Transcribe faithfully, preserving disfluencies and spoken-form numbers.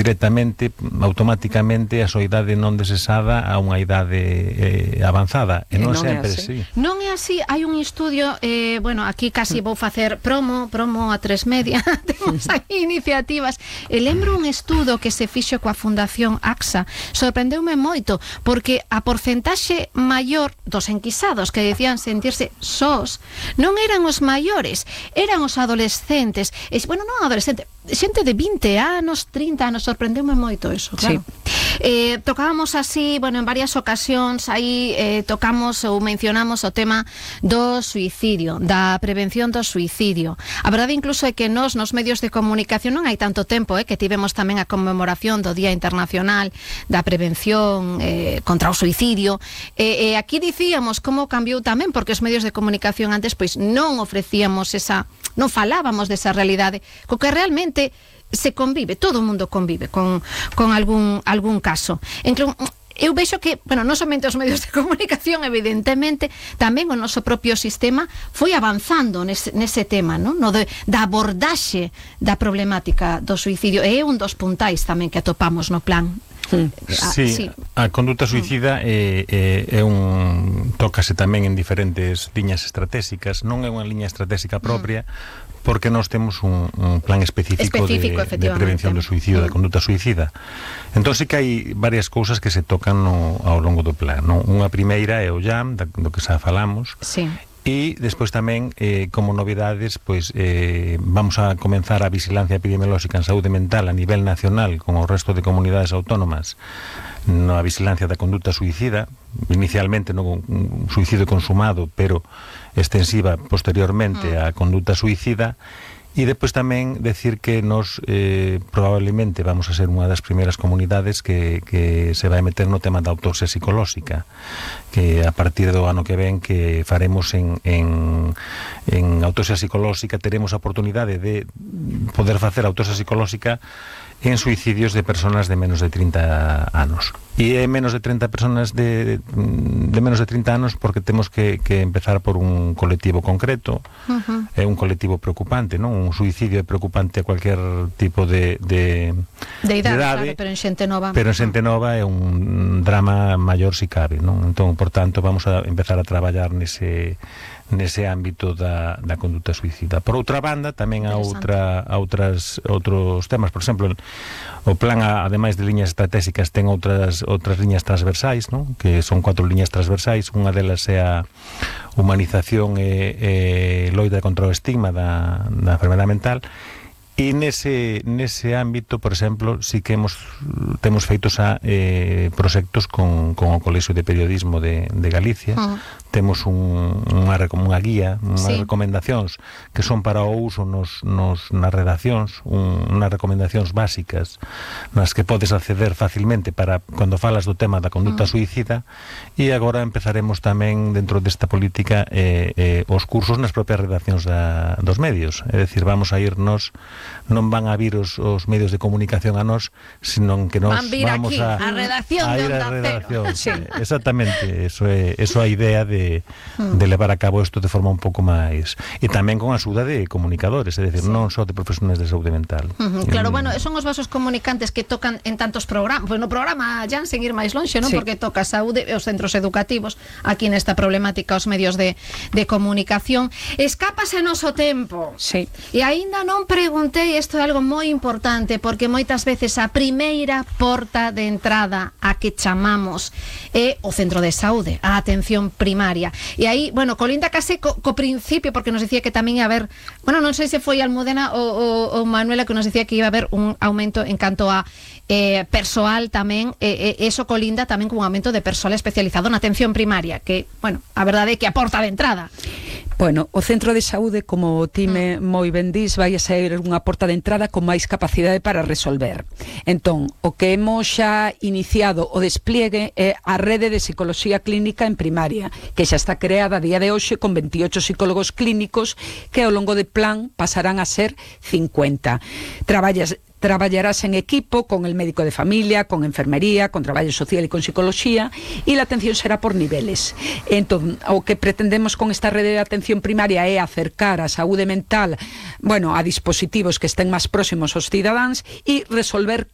directamente, automáticamente a súa idade non desexada a unha idade eh, avanzada, e non, non sempre é así. Non é así, hai un estudio, eh, bueno, aquí casi vou facer promo, promo a tres media, temos aquí iniciativas, e lembro un estudo que se fixo coa Fundación A X A, sorprendeume moito, porque a porcentaxe maior dos enquisados que decían sentirse sós, non eran os maiores, eran os adolescentes, e, bueno, non adolescente, xente de vinte anos, trinta anos, sorprendeume moito eso, claro. Sí. Eh, tocábamos así, bueno, en varias ocasións, aí eh, tocamos ou mencionamos o tema do suicidio, da prevención do suicidio. A verdade incluso é que nos, nos medios de comunicación non hai tanto tempo, eh, que tivemos tamén a conmemoración do Día Internacional da Prevención eh, contra o Suicidio, e eh, eh, aquí dicíamos como cambiou tamén, porque os medios de comunicación antes pois non ofrecíamos esa, non falábamos desa realidade, co que realmente se convive, todo o mundo convive con, con algún, algún caso. Entón, eu vexo que, bueno, non somente os medios de comunicación, evidentemente, tamén o noso propio sistema foi avanzando nese, nese tema, non? No de, da abordaxe da problemática do suicidio, e é un dos puntais tamén que atopamos no plan. Sí, ah, sí. A conduta suicida é, é, é un tócase tamén en diferentes liñas estratégicas, non é unha liña estratégica propia, porque nós temos un, un plan específico, específico de, de prevención do suicidio, mm. da conduta suicida. Entón sí que hai varias cousas que se tocan no, ao longo do plan, non? Unha primeira é o J A M, da, do que xa falamos, sí. E despois tamén, eh, como novidades, pois eh, vamos a comenzar a vigilancia epidemiolóxica en saúde mental a nivel nacional con o resto de comunidades autónomas na vigilancia da conduta suicida, inicialmente no un suicidio consumado, pero extensiva posteriormente á conduta suicida. E depois tamén decir que nos eh, probablemente vamos a ser unha das primeiras comunidades que, que se vai meter no tema da autopsia psicolóxica, que a partir do ano que ven que faremos en, en, en autopsia psicolóxica, teremos a oportunidade de poder facer autopsia psicolóxica en suicidios de personas de menos de trinta anos. E é menos de trinta personas de, de menos de trinta anos porque temos que, que empezar por un colectivo concreto. Uh-huh. É un colectivo preocupante, non? Un suicidio é preocupante a cualquier tipo de de, de idade, de idade, claro, pero en xente nova. Pero en xente nova é un drama maior si cabe, non? Entón, por tanto, vamos a empezar a traballar nese nese ámbito da, da conduta suicida. Por outra banda, tamén há outra, a outras, outros temas. Por exemplo, o plan, ademais de liñas estratégicas, ten outras outras liñas transversais, non? Que son cuatro liñas transversais. Unha delas é a humanización e, e loita contra o estigma da, da enfermedade mental. E nese, nese ámbito, por exemplo, sí que hemos, temos feitos a eh, proxectos con, con o Colexio de Periodismo de, de Galicia. Uh-huh. Temos un, unha, unha guía, unhas sí. recomendacións que son para o uso nos, nos, nas redaccións, un, unhas recomendacións básicas nas que podes acceder facilmente para cando falas do tema da conduta uh-huh. suicida. E agora empezaremos tamén dentro desta política eh, eh, os cursos nas propias redaccións da, dos medios. É dicir, vamos a irnos, non van a vir os, os medios de comunicación a nós, senón que nos vamos aquí, a, a redacción a ir de a redacción. Sí. Exactamente, eso é, eso é a idea de, mm. de levar a cabo isto de forma un pouco máis, e tamén con a axuda de comunicadores, é dicir, sí. non só de profesionais de saúde mental. Uh-huh. Claro, mm. bueno, son os vasos comunicantes que tocan en tantos programas, pues no programa Jan sen ir máis lonxe, non? Sí. Porque toca a saúde e os centros educativos, aquí nesta problemática os medios de, de comunicación. Escápase noso tempo. Sí. E aínda non preguntei, isto é algo moi importante, porque moitas veces a primeira porta de entrada a que chamamos é o centro de saúde, a atención primaria. E aí, bueno, colinda case co, co principio, porque nos dicía que tamén ia haber, bueno, non sei se foi Almudena ou, ou, ou Manuela que nos dicía que iba a haber un aumento en canto a eh, persoal tamén, e eh, eso colinda tamén con un aumento de persoal especializado na atención primaria, que, bueno, a verdade é que a porta de entrada. Bueno, o centro de saúde, como ti me moi ben dis, vai a ser unha porta de entrada con máis capacidade para resolver. Entón, o que hemos xa iniciado o despliegue é a rede de psicología clínica en primaria, que xa está creada a día de hoxe con veintiocho psicólogos clínicos que ao longo de plan pasarán a ser cincuenta. Traballas Traballarás en equipo con el médico de familia, con enfermería, con traballo social e con psicología, e a atención será por niveles. Entón, o que pretendemos con esta rede de atención primaria é acercar a saúde mental, bueno, a dispositivos que estén máis próximos aos cidadáns e resolver